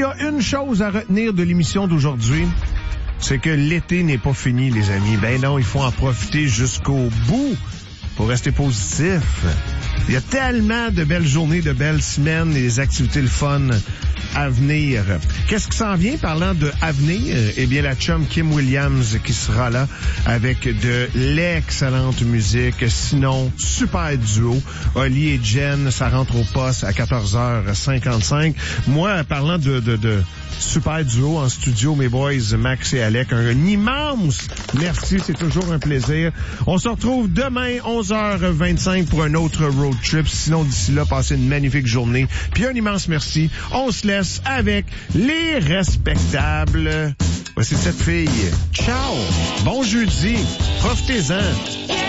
y a une chose à retenir de l'émission d'aujourd'hui, c'est que l'été n'est pas fini, les amis. Ben non, il faut en profiter jusqu'au bout pour rester positif. Il y a tellement de belles journées, de belles semaines et des activités le fun à venir. Qu'est-ce qui s'en vient parlant de avenir? Eh bien, la chum Kim Williams qui sera là avec de l'excellente musique. Sinon, super duo. Oli et Jen, ça rentre au poste à 14h55. Moi, parlant de super duo en studio, mes boys Max et Alec, un immense merci, c'est toujours un plaisir. On se retrouve demain 11h25 pour un autre road trip. Sinon, d'ici là, passez une magnifique journée. Puis un immense merci. On se laisse avec les respectables. Voici cette fille. Ciao! Bon jeudi! Profitez-en!